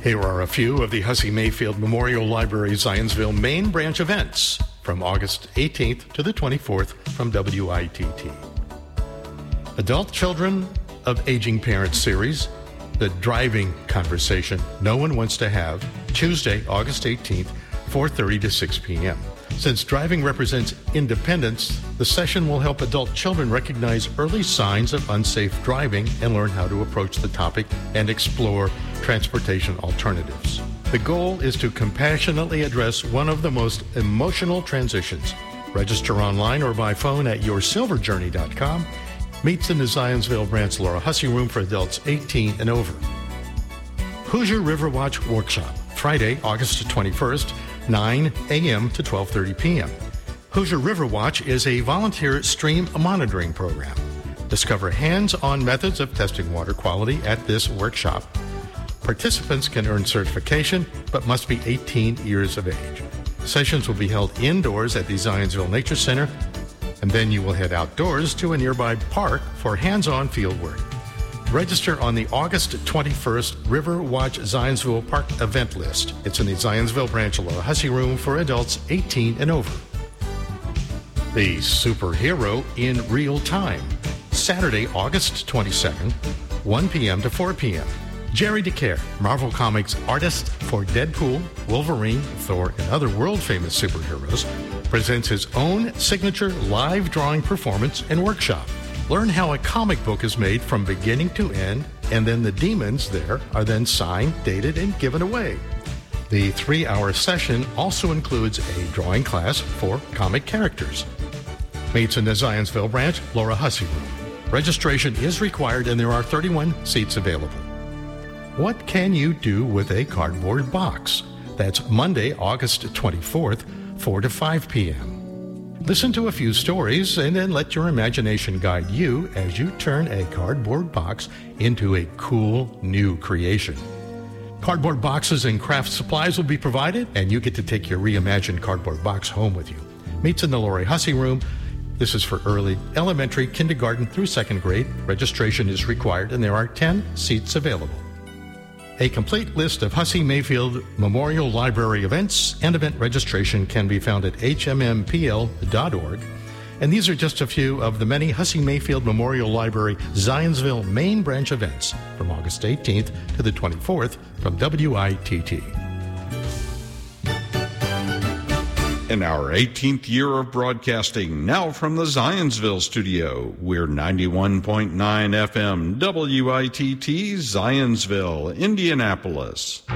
Here are a few of the Hussey Mayfield Memorial Library Zionsville main branch events from August 18th to the 24th from WITT. Adult Children of Aging Parents Series, the driving conversation no one wants to have, Tuesday, August 18th, 4:30 to 6 p.m. Since driving represents independence, the session will help adult children recognize early signs of unsafe driving and learn how to approach the topic and explore transportation alternatives. The goal is to compassionately address one of the most emotional transitions. Register online or by phone at yoursilverjourney.com. Meets in the Zionsville Branch Laura Hussey Room for adults 18 and over. Hoosier River Watch Workshop, Friday, August 21st, 9 a.m. to 12:30 p.m. Hoosier River Watch is a volunteer stream monitoring program. Discover hands-on methods of testing water quality at this workshop. Participants can earn certification, but must be 18 years of age. Sessions will be held indoors at the Zionsville Nature Center, and then you will head outdoors to a nearby park for hands-on field work. Register on the August 21st River Watch Zionsville Park event list. It's in the Zionsville Branch Laura Hussey Room for adults 18 and over. The Superhero in Real Time, Saturday, August 22nd, 1 p.m. to 4 p.m. Jerry DeCare, Marvel Comics artist for Deadpool, Wolverine, Thor, and other world-famous superheroes, presents his own signature live drawing performance and workshop. Learn how a comic book is made from beginning to end, and then the demons there are then signed, dated, and given away. The 3-hour session also includes a drawing class for comic characters. Meets in the Zionsville Branch Laura Hussey Room. Registration is required, and there are 31 seats available. What can you do with a cardboard box? That's Monday, August 24th, 4 to 5 p.m. Listen to a few stories and then let your imagination guide you as you turn a cardboard box into a cool new creation. Cardboard boxes and craft supplies will be provided, and you get to take your reimagined cardboard box home with you. Meets in the Lori Hussey Room. This is for early, elementary, kindergarten through second grade. Registration is required, and there are 10 seats available. A complete list of Hussey Mayfield Memorial Library events and event registration can be found at hmmpl.org. And these are just a few of the many Hussey Mayfield Memorial Library Zionsville main branch events from August 18th to the 24th from WITT. In our 18th year of broadcasting, now from the Zionsville studio, we're 91.9 FM, WITT, Zionsville, Indianapolis.